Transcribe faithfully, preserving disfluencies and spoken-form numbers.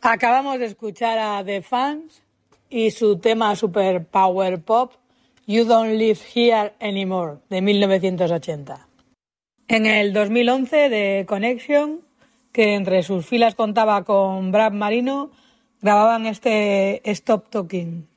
Acabamos de escuchar a The Fans y su tema super power pop You Don't Live Here Anymore de mil novecientos ochenta. En el dos mil once The Connection, que entre sus filas contaba con Brad Marino, grababan este Stop Talking.